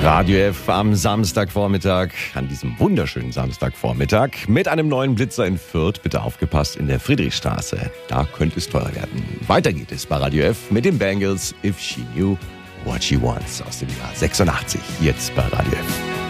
Radio F am Samstagvormittag, an diesem wunderschönen Samstagvormittag, mit einem neuen Blitzer in Fürth. Bitte aufgepasst, in der Friedrichstraße. Da könnte es teuer werden. Weiter geht es bei Radio F mit den Bangles If She Knew What She Wants aus dem Jahr 86. Jetzt bei Radio F.